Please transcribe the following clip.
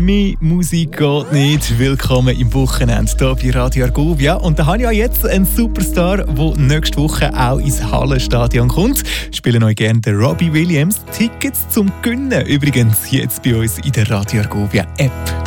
Mehr Musik geht nicht. Willkommen im Wochenende hier bei Radio Argovia. Und da habe ich ja jetzt einen Superstar, der nächste Woche auch ins Hallenstadion kommt. Spielen euch gerne den Robbie Williams. Tickets zum Gewinnen übrigens jetzt bei uns in der Radio Argovia App.